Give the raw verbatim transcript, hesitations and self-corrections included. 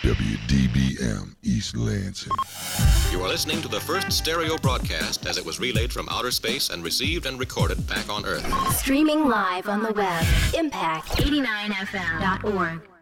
W D B M East Lansing. You are listening to the first stereo broadcast as it was relayed from outer space and received and recorded back on Earth. Streaming live on the web, impact eighty-nine F M dot org.